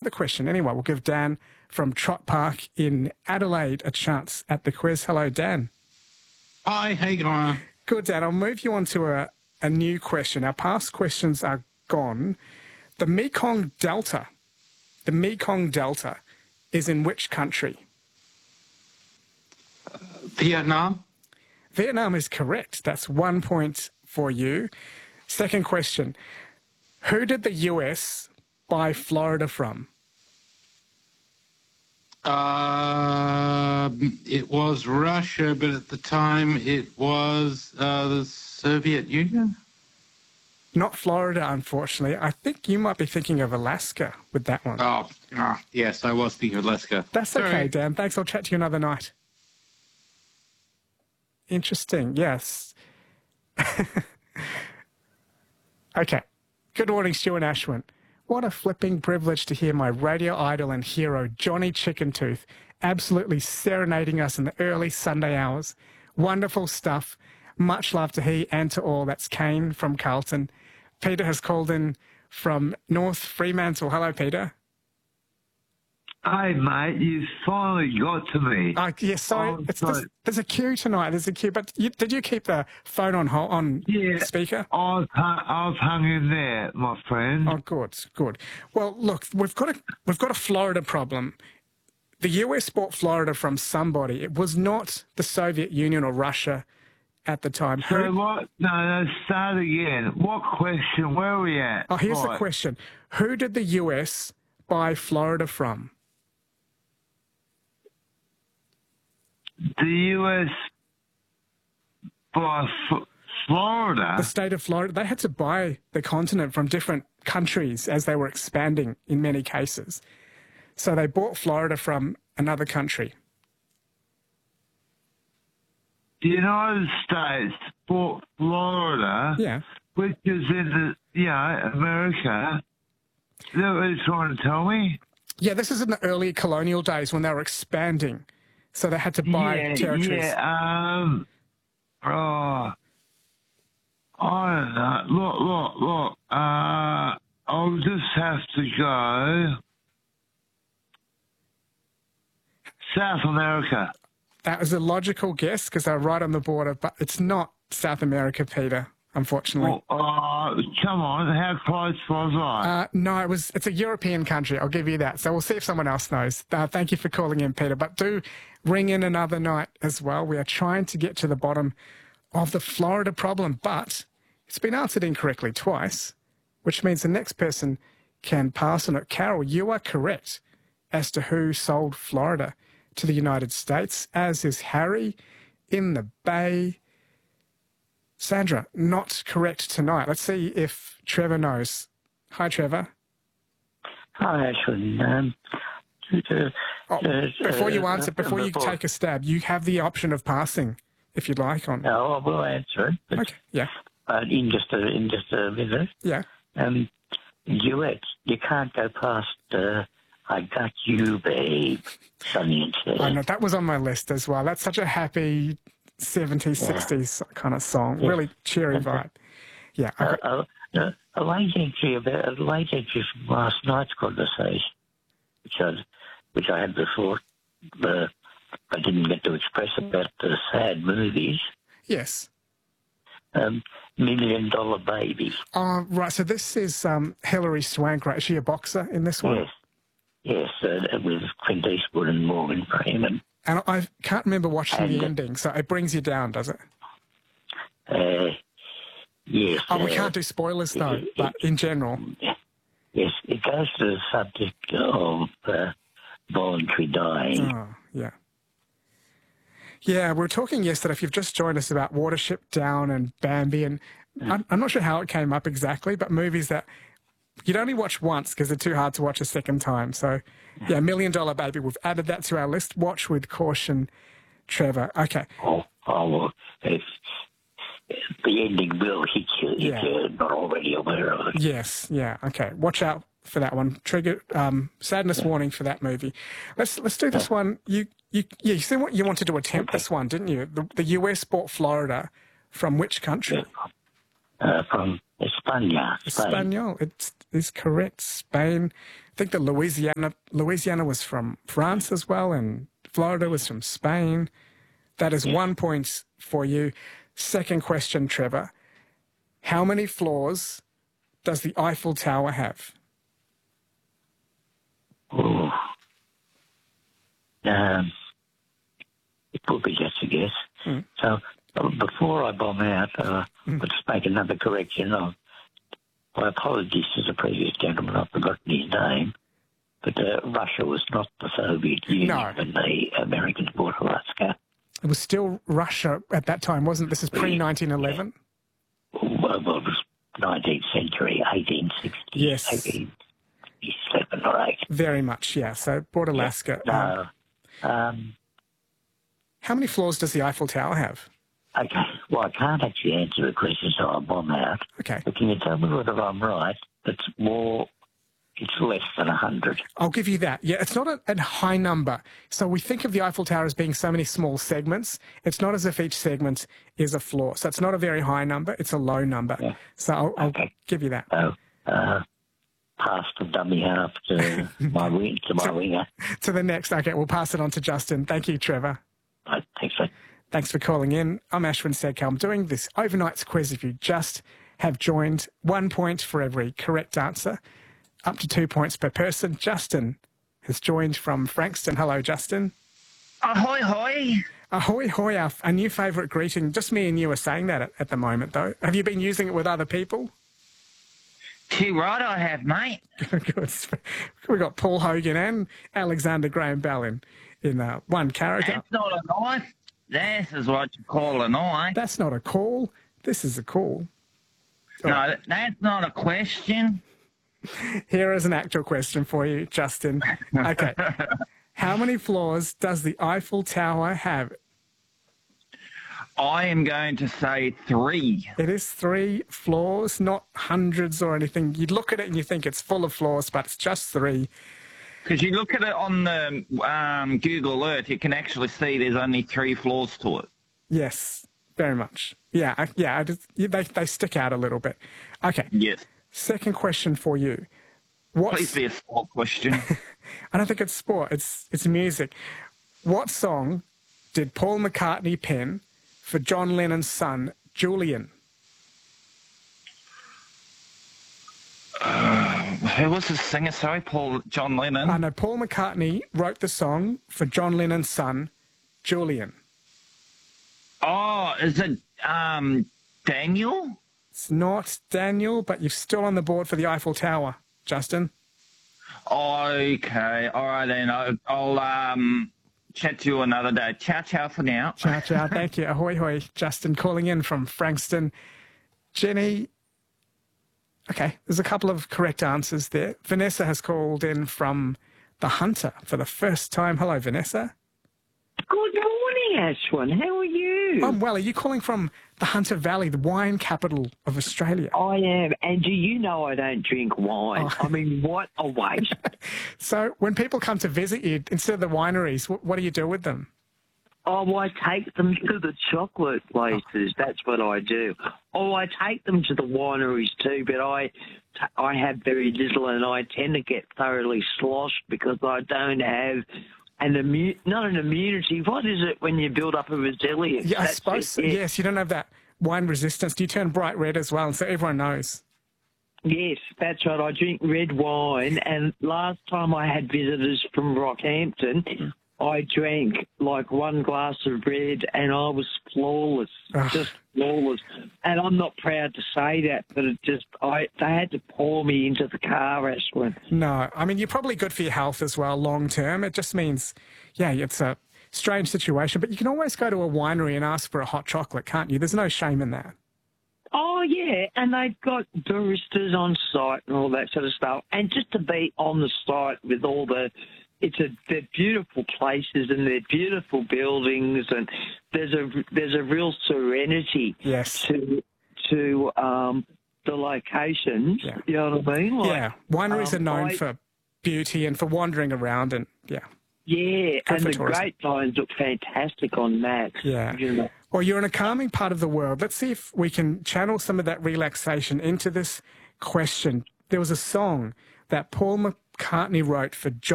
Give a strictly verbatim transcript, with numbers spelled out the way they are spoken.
the question anyway. We'll give Dan from Trott Park in Adelaide a chance at the quiz. Hello, Dan. Hi, how you going? Good, Dan. I'll move you on to a, a new question. Our past questions are gone. The Mekong Delta, the Mekong Delta is in which country? Uh, Vietnam. Vietnam is correct. That's one point for you. Second question. Who did the U S buy Florida from? Uh, it was Russia, but at the time it was uh, the Soviet Union. Not Florida, unfortunately. I think you might be thinking of Alaska with that one. Oh, ah, yes, I was thinking of Alaska. That's okay, Sorry. Dan. Thanks. I'll chat to you another night. Interesting. Yes. Okay. Good morning, Stu and Ashwin. What a flipping privilege to hear my radio idol and hero, Johnny Chickentooth, absolutely serenading us in the early Sunday hours. Wonderful stuff. Much love to he and to all. That's Kane from Carlton. Peter has called in from North Fremantle. Hello, Peter. Hey, mate, you finally got to me. Uh, yeah, sorry. Oh, it's, sorry. there's, there's a queue tonight. There's a queue. But you, did you keep the phone on hold, on Yeah. speaker? I've hung, I've hung in there, my friend. Oh, good, good. Well, look, we've got a we've got a Florida problem. The U S bought Florida from somebody. It was not the Soviet Union or Russia at the time. So Who- what? No, no, start again. What question? Where are we at? oh, here's the Right. question: Who did the U S buy Florida from? The U S by F- Florida. The state of Florida. They had to buy the continent from different countries as they were expanding in many cases. So they bought Florida from another country. The United States bought Florida, Yeah. which is in the, you know, America. Is that what you're trying to tell me? Yeah, this is in the early colonial days when they were expanding. So they had to buy yeah, territories. Yeah, um, oh, I don't know. Look, look, look. Uh, I'll just have to go South America. That was a logical guess because they're right on the border, but it's not South America, Peter, unfortunately. Well, uh, come on, how close was I? Uh, no, it was. It's a European country. I'll give you that. So we'll see if someone else knows. Uh, thank you for calling in, Peter. But do ring in another night as well. We are trying to get to the bottom of the Florida problem, but it's been answered incorrectly twice, which means the next person can pass on it. Carol, you are correct as to who sold Florida to the United States, as is Harry in the Bay. Sandra, not correct tonight. Let's see if Trevor knows. Hi, Trevor. Hi, Ashwin. Um, uh, Oh, uh, before you uh, answer, before you before- take a stab, you have the option of passing, if you'd like. On No, I will answer it. But, okay, yeah, uh, in just a in just a minute. yeah. Um, duets. You can't go past. Uh, I got you, babe. Sonny and Cher. I know that was on my list as well. That's such a happy seventies, sixties kind of song. Yeah. Really cheery vibe. Yeah. I Uh, got- uh, uh, a late entry about a late entry from last night's conversation, which I which I had before. Uh, I didn't get to express about the sad movies. yes. Um, Million Dollar Baby. Oh, right. So this is um, Hilary Swank, right? Is she a boxer in this one? Yes, yes, uh, with Clint Eastwood and Morgan Freeman. And I can't remember watching And, the uh, ending, so it brings you down, does it? Uh, yes. Oh, we uh, can't do spoilers though, it- but in general. Yes, it goes to the subject of uh, voluntary dying. Oh, yeah. Yeah, we were talking yesterday, if you've just joined us, about Watership Down and Bambi, and I'm, I'm not sure how it came up exactly, but movies that you'd only watch once because they're too hard to watch a second time. So, yeah, Million Dollar Baby, we've added that to our list. Watch with caution, Trevor. Okay. Oh, oh well, if, the ending will hit you if Yeah. you're not already aware of it. Yes, yeah, okay. Watch out for that one. Trigger um, sadness warning for that movie. Let's let's do this one. You you yeah, you said what you wanted to attempt this one, didn't you? The, the U S bought Florida from which country? uh, from España, Spain. Espanol. It is correct. Spain. I think the Louisiana Louisiana was from France as well, and Florida was from Spain. That is one point for you. Second question, Trevor. How many floors does the Eiffel Tower have? Oh. Um, it would be just a guess. Mm. So uh, before I bomb out, uh, Mm. let's make another correction. Of, my apologies to the previous gentleman, I've forgotten his name. But uh, Russia was not the Soviet Union No. when the Americans bought Alaska. It was still Russia at that time, wasn't it? This is pre nineteen eleven. Well, well, it was nineteenth century, eighteen sixty, Yes. eighteen sixty-seven or eight. Very much, yeah. So bought Alaska. Um, No. Um, how many floors does the Eiffel Tower have? okay. Well, I can't actually answer the question, so I'll bomb out. Okay. But can you tell me whether I'm right? It's more, it's less than one hundred. I'll give you that. Yeah, it's not a, a high number. So we think of the Eiffel Tower as being so many small segments. It's not as if each segment is a floor. So it's not a very high number. It's a low number. Yeah. So I'll, I'll Okay. give you that. So, uh, pass the dummy half to my wing, to my winger. To the next. Okay, we'll pass it on to Justin. Thank you, Trevor. Right, thanks, mate. Thanks for calling in. I'm Ashwin Sedkar. I'm doing this overnight's quiz. If you just have joined, one point for every correct answer, up to two points per person. Justin has joined from Frankston. Hello, Justin. Ahoy, hoy. Ahoy, hoy, our, a new favourite greeting. Just me and you are saying that at, at the moment, though. Have you been using it with other people? Too right I have, mate. Good. We've got Paul Hogan and Alexander Graham Bell in, in uh, one character. That's not a knife. This is what you call a knife. That's not a call. This is a call. No, that's not a question. Here is an actual question for you, Justin. Okay. How many floors does the Eiffel Tower have? I am going to say three. It is three floors, not hundreds or anything. You look at it and you think it's full of floors, but it's just three. Because you look at it on the um, Google Earth, you can actually see there's only three floors to it. Yes, very much. Yeah, I- yeah. I just, yeah, they they stick out a little bit. Okay. Yes. Second question for you. What? Please be a sport question. I don't think it's sport. It's it's music. What song did Paul McCartney pen for John Lennon's son, Julian? Who was the singer? Sorry, Paul John Lennon. I know Paul McCartney wrote the song for John Lennon's son, Julian. Oh, is it um, Daniel? It's not Daniel, but you're still on the board for the Eiffel Tower, Justin. Okay, all right then. I'll, I'll um, chat to you another day. Ciao, ciao for now. Ciao, ciao. Thank you. Ahoy, hoy. Justin calling in from Frankston. Jenny. Okay, there's a couple of correct answers there. Vanessa has called in from The Hunter for the first time. Hello, Vanessa. Good morning, Ashwin. How are you? I'm well. Are you calling from the Hunter Valley, the wine capital of Australia? I am. And do you know I don't drink wine? Oh. I mean, what a waste. So when people come to visit you, instead of the wineries, what, what do you do with them? Oh, I take them to the chocolate places. That's what I do. Oh, I take them to the wineries too, but I, I have very little, and I tend to get thoroughly sloshed because I don't have an immu- not an immunity. What is it when you build up a resilience? Yeah, I That's suppose, it, yeah. yes, you don't have that wine resistance. Do you turn bright red as well? And so everyone knows. Yes, that's right. I drink red wine, and last time I had visitors from Rockhampton, I drank like one glass of red, and I was flawless, Ugh. just flawless. And I'm not proud to say that, but it just I they had to pour me into the car, Ashwin. No, I mean, you're probably good for your health as well, long term. It just means, yeah, it's a strange situation, but you can always go to a winery and ask for a hot chocolate, can't you? There's no shame in that. Oh, yeah, and they've got baristas on site and all that sort of stuff. And just to be on the site with all the, it's a, they're beautiful places and they're beautiful buildings, and there's a there's a real serenity Yes. to to um, the locations. Yeah. You know what I mean? Like, Yeah, wineries um, are known I- for beauty and for wandering around, and yeah, Yeah, Good and for the tourism. grapevines look fantastic on maps. Yeah. You know. Well, you're in a calming part of the world. Let's see if we can channel some of that relaxation into this question. There was a song that Paul McCartney wrote for John